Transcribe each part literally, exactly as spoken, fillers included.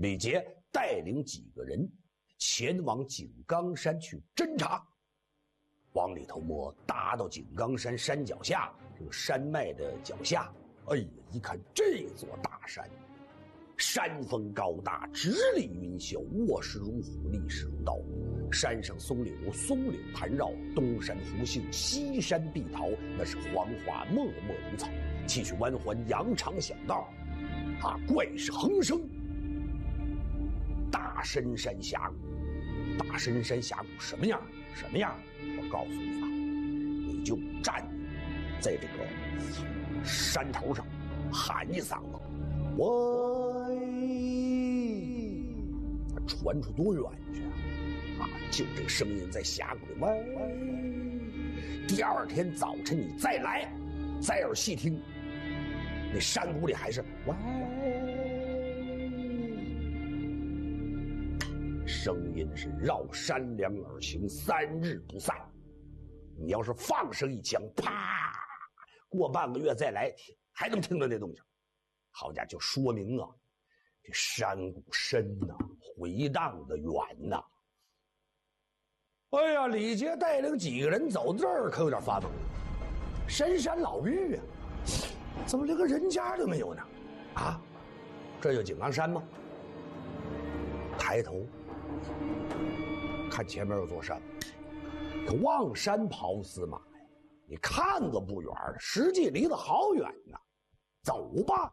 李杰带领几个人前往井冈山去侦查。往里头摸，达到井冈山山脚下，这个山脉的脚下，哎呀，一看这座大山，山峰高大，直立云霄，卧石如虎，立石如刀。山上松柳松柳盘绕，东山湖杏，西山碧桃，那是黄花脉脉如草，气曲弯环，扬长响道，啊，怪事横生。大深山峡谷，大深山峡谷什么样？什么样？我告诉你啊，你就站在这个山头上，喊一嗓子，喂，传出多远去啊？啊，就这个声音在峡谷里喂。第二天早晨你再来，再耳细听，那山谷里还是喂，声音是绕山梁而行，三日不散。你要是放声一枪，啪，过半个月再来，还能听到那动静。好家伙，就说明啊，这山谷深呐、啊，回荡的远呐、啊。哎呀，李杰带领几个人走到这儿，可有点发懵。深山老峪啊，怎么连个人家都没有呢？啊，这就井冈山吗？抬头看前面有座山，可望山跑死马呀！你看个不远，实际离得好远呢。走吧，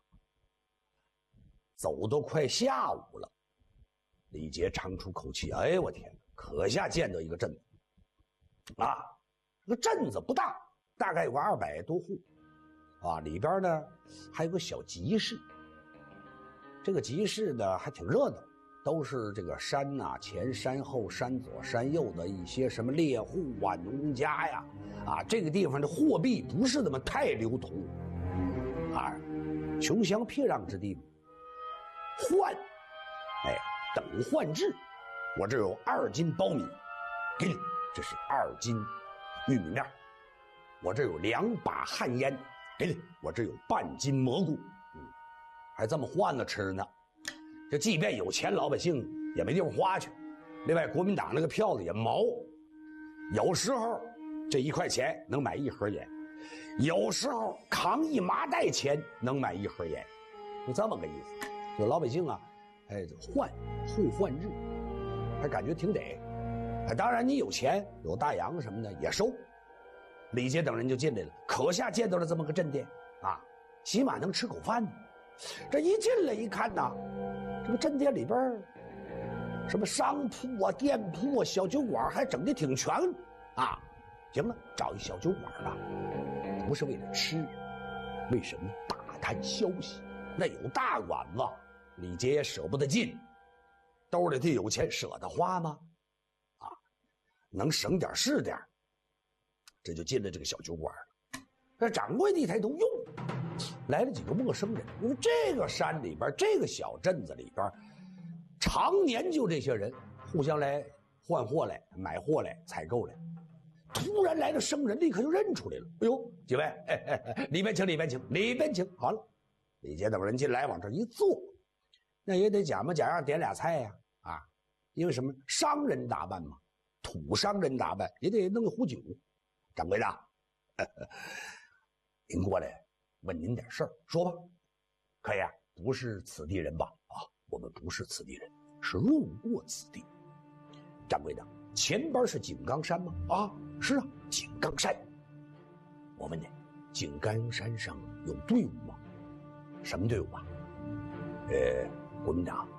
走都快下午了。李杰长出口气，哎，我天哪，可下见到一个镇子啊！这个镇子不大，大概有个二百多户啊，里边呢还有个小集市。这个集市呢还挺热闹，都是这个山呐、啊、前山后山左山右的一些什么猎户啊、农家呀，啊，这个地方的货币不是那么太流通啊，穷乡僻壤之地嘛，换，哎，等换制。我这有二斤苞米，给你，这是二斤玉米面。我这有两把旱烟，给你，我这有半斤蘑菇，嗯，还这么换着吃呢。这即便有钱老百姓也没地方花去，另外国民党那个票子也毛，有时候这一块钱能买一盒烟，有时候扛一麻袋钱能买一盒烟，就这么个意思。有老百姓啊，哎，换互换日，还感觉挺得。哎，当然你有钱有大洋什么的也收。李杰等人就进来了，可下见到了这么个镇店啊，起码能吃口饭呢。这一进来一看呐，这个镇店里边什么商铺啊、店铺啊、小酒馆还整得挺全啊。行了，找一小酒馆啊，不是为了吃，为什么？打探消息。那有大馆子，李杰也舍不得进，兜里头有钱舍得花吗？啊，能省点是点，这就进了这个小酒馆了。这掌柜的一抬头，哟，来了几个陌生人。因为这个山里边，这个小镇子里边，常年就这些人互相来换货来、买货来、采购来。突然来了生人，立刻就认出来了。哎呦，几位，哎哎哎，里边请，里边请，里边请。好了，李杰等人进来，往这一坐，那也得假模假样点俩菜呀、啊，啊，因为什么？商人打扮嘛，土商人打扮也得弄个壶酒。掌柜的，呵呵，您过来问您点事儿，说吧。可以啊，不是此地人吧？啊，我们不是此地人，是路过此地。掌柜的，前边是井冈山吗？啊，是啊，井冈山。我问你，井冈山上有队伍吗？什么队伍啊？呃，国民党